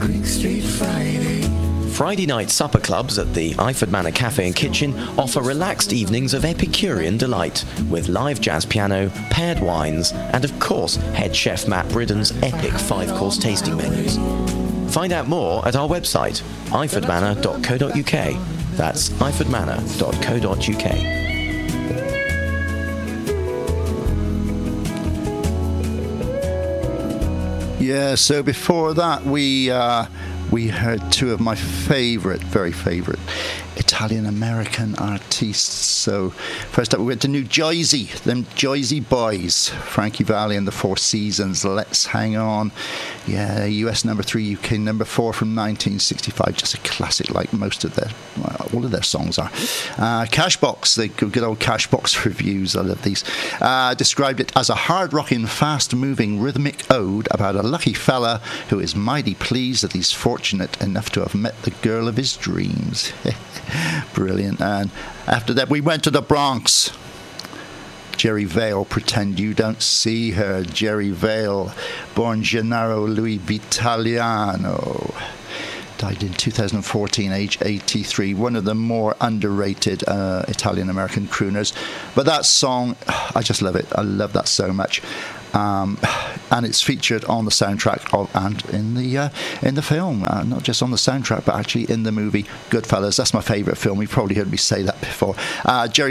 Friday night supper clubs at the Iford Manor Cafe and Kitchen offer relaxed evenings of Epicurean delight with live jazz piano, paired wines, and of course head chef Matt Bridden's epic 5-course tasting menus. Find out more at our website, ifordmanor.co.uk. That's ifordmanor.co.uk. Yeah, so before that we heard two of my very favourite Italian-American artists. So first up we went to New Jersey, them Jersey boys, Frankie Valli and the Four Seasons, Let's Hang On. Yeah, US number 3, UK number 4 from 1965, just a classic like most of all of their songs are. Cashbox, the good old Cashbox reviews, I love these, described it as a hard-rocking, fast-moving rhythmic ode about a lucky fella who is mighty pleased that he's fortunate enough to have met the girl of his dreams. Brilliant. And after that we went to the Bronx. Jerry Vale, Pretend You Don't See Her. Jerry Vale, born Gennaro Louis Vitaliano, died in 2014, age 83. One of the more underrated Italian-American crooners. But that song, I just love it. I love that so much. And it's featured on the soundtrack and in the film, not just on the soundtrack, but actually in the movie Goodfellas. That's my favourite film. You've probably heard me say that before. Jerry